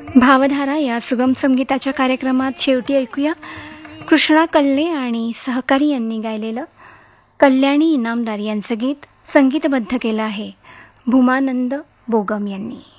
भावधारा या सुगम संगीताच्या कार्यक्रमात शेवटी ऐकूया कृष्णा कल्ले आणि सहकारी यांनी गायलेलं कल्याणी इनामदार यांचं गीत संगीतबद्ध केलं आहे भूमानंद बोगम यांनी.